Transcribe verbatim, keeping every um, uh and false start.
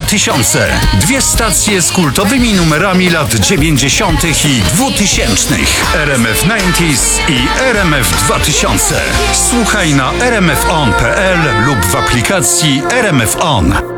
tysiące. Dwie stacje z kultowymi numerami lat dziewięćdziesiątych i dwutysięcznych. R M F dziewięćdziesiąt i R M F dwa tysiące. Słuchaj na r m f on kropka p l lub w aplikacji R M F On.